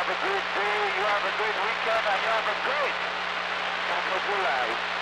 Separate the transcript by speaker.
Speaker 1: have a great day, you have a great weekend, and you have a great 4th of July.